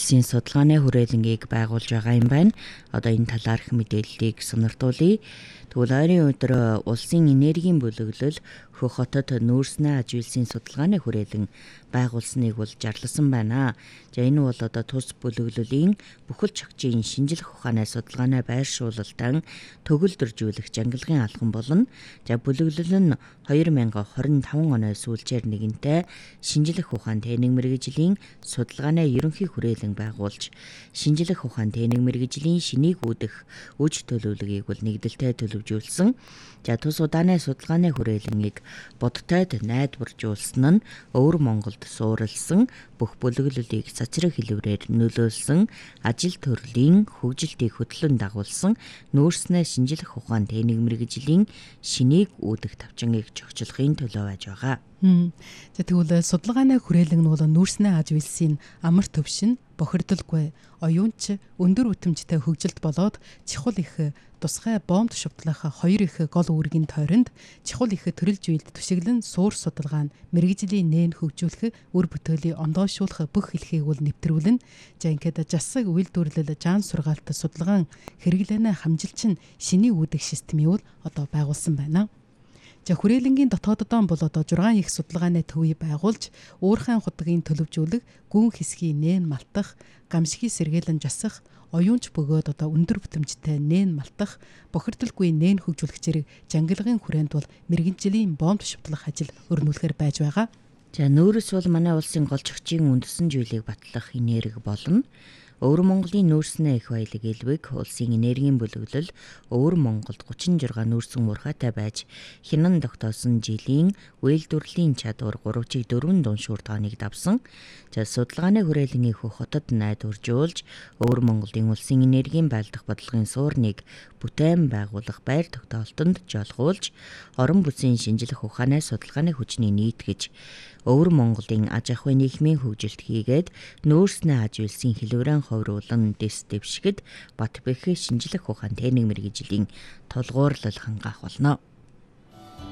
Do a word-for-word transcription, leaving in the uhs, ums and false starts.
жилсийн судалгааны хүрээлэнгийг байгуулж байгаа юм байна. Одоо энэ талаарх мэдээллийг сонирдуулъя. Тэгвэл ойрын өдөр улсын энергийн бүлэглэл Хөх хотод нүүрснээ аж үйлсийн судалгааны хүрээлэн байгуулсныг бол зарласан байна. За энэ бол одоо тус бүлэглэлийн бүхэл чагчийн шинжлэх ухааны судалгааны байршуулалтан төгөлдржүүлэх жангилгын алхам болно. За бүлэглэл нь хоёр мянган хорин таван оны сүүлчээр нэгэнтээ шинжлэх ухаан техник мэргэжлийн судалгааны ерөнхий хүрээлэн байгуулж шинжлэх ухаан техник мэргэжлийн шинийг үүдэх үж төлөвлөгөөийг бол нэгдэлтэй төлөвжүүлсэн. За тус удааны судалгааны хүрээлэнийг бодтойд найдваржуулсан нь Өвөр Монголд суурилсан бүх бүлэглэлийг цацраг хэлбэрээр нөлөөлсөн ажил төрлийн хөгжилтийг хөтлөн дагуулсан нүүрснээ шинжлэх ухаан техник мэргэжлийн шинийг үүдэх тавчингийг зохицуулахын төлөө байж байгаа. За тэгвэл судалгааны хүрээлэн нь бол нүүрснээ аж үйлсийн амар төвшин бохирдолгүй оюунч өндөр үтэмжтэй хөгжилт болоод чухал их тусгай бомб шавтлах хоёр их гол үүргийн тойронд чухал их төрөлж үйлд түшиглэн суур судалгаа нь мэргэжлийн нээн хөгжүүлэх үр бүтээлийн ондоошуулах бүх хэлхийг бол нэвтрүүлнэ. За ингээд жасаг үйлдвэрлэл жаан сургаалт судалгаан хэрэглэнэ хамжилчин шиний үүдэх системийг бол одоо байгуулсан байна. За хүрээлэнгийн дотооддоо бол одоо зургаан их судалгааны төвийг байгуулж уурхайн худгийн төлөвжүүлэг гүн хэсгийн нээн малтах гамшигын сэргээлэн жасах оюунч бөгөөд одоо өндөр бүтэмжтэй нээн малтах бохирдолгүй нээн хөгжүүлэгчээр жангилгын хүрээнд бол мэрэгжлийн бомб шавтлах ажил өрнүүлэхээр байж байгаа. За нүүрс бол манай улсын голч өгчийн үндэсэн зүйлийг батлах энерги болно. Өвөр Монголын нүүрснээ их баялаг элбэг улсын энергийн бүлэглэл Өвөр Монголд гучин шугам нүүрсэн урхаатай байж хянан тогтоосон жилийн үйлдвэрлэлийн чадвар гуравчиг дөрвөн дуун шуурдгааныг давсан. За судалгааны хүрээлэнгийн Хөх хотод найдваржуулж Өвөр Монголын улсын энергийн байлдах бодлогын суурныг бүтээн байгуулах байр тогтоолтонд жолгуулж орон бүсийн шинжлэх ухааны судалгааны хүчний нийтгэж Өвөр Монголын аж ахуйн нийгмийн хөгжилт хийгээд нүүрснээ аж үйлсийн хэлбэрэн ховруулан дэс дэвшгэд бат бэх шинжлэх ухаан техник мэргэжлийн толгуурлал хангаах болно.